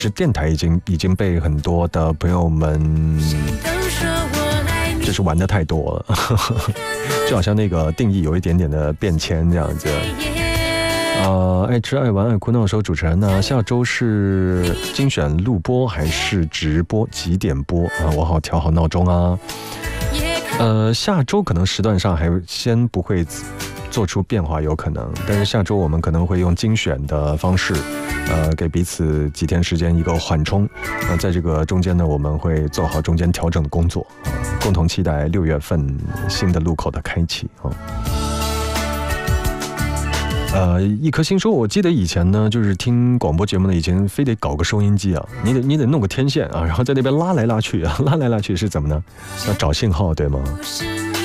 这电台已经被很多的朋友们就是玩得太多了，就好像那个定义有一点点的变迁这样子。爱吃爱玩爱哭闹的时候，主持人呢下周是精选录播还是直播几点播啊？我好调好闹钟啊。下周可能时段上还先不会做出变化，有可能，但是下周我们可能会用精选的方式，给彼此几天时间一个缓冲。在这个中间呢，我们会做好中间调整的工作，共同期待6月份新的路口的开启啊。一颗心说，我记得以前呢，就是听广播节目呢，以前非得搞个收音机啊，你得弄个天线啊，然后在那边拉来拉去啊，拉来拉去是怎么呢？要找信号对吗？